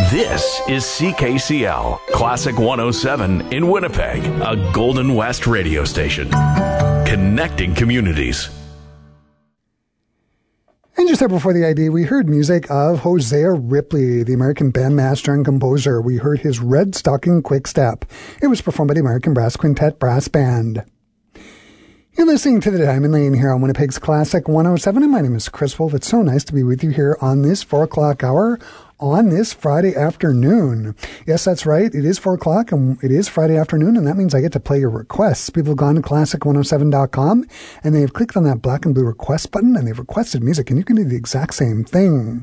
This is CKCL, Classic 107 in Winnipeg, a Golden West radio station. Connecting communities. And just there before the ID, we heard music of Hosea Ripley, the American bandmaster and composer. We heard his Red Stocking Quickstep. It was performed by the American Brass Quintet Brass Band. You're listening to the Diamond Lane here on Winnipeg's Classic 107, and my name is Chris Wolf. It's so nice to be with you here on this 4 o'clock hour on this Friday afternoon. Yes, that's right. It is 4 o'clock and it is Friday afternoon, and that means I get to play your requests. People have gone to classic107.com and they've clicked on that black and blue request button and they've requested music, and you can do the exact same thing.